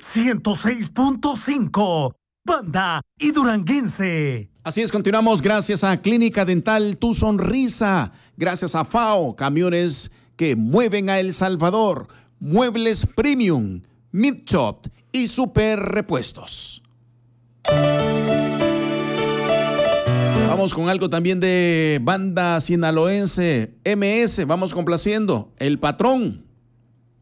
106.5, Banda y Duranguense. Así es, continuamos gracias a Clínica Dental Tu Sonrisa, gracias a FAO, camiones que mueven a El Salvador, Muebles Premium, Midshop y Super Repuestos. Vamos con algo también de banda sinaloense, MS, vamos complaciendo, El Patrón.